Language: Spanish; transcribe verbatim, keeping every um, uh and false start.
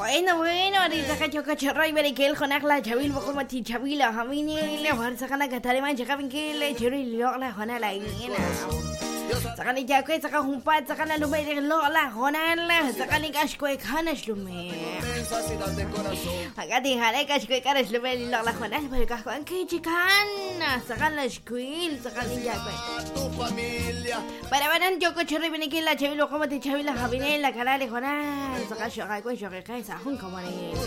Bueno, bueno, ahorita cacho cacho ray beri kel khonak la chabil boko mati chabila hamini le har sakana katare man chakabin kel chiri lok la khona la ngina. Sakani jakwe saka humpat sakana lume de lok la khona la sakani kashkwe khanash lume. Agati hare kashkwe karash lume lok la khona beri kahwan ke chikana sakana shkwil sakani jakwe. Para banan joko chiri beri kel la chabil boko mati chabila hamini la kana le khona saka shokai kwe shokai kai sa hun kamane.